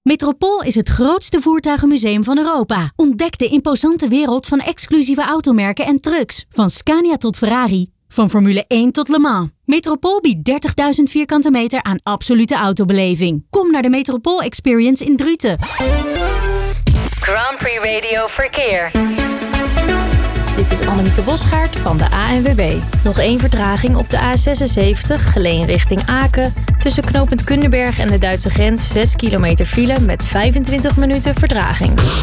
Metropool is het grootste voertuigenmuseum van Europa. Ontdek de imposante wereld van exclusieve automerken en trucks. Van Scania tot Ferrari. Van Formule 1 tot Le Mans. Metropool biedt 30.000 vierkante meter aan absolute autobeleving. Kom naar de Metropool Experience in Druten. Grand Prix Radio Verkeer. Dit is Annemieke Bosgaard van de ANWB. Nog 1 vertraging op de A76, Geleen richting Aken. Tussen knooppunt Kunderberg en de Duitse grens 6 kilometer file met 25 minuten vertraging.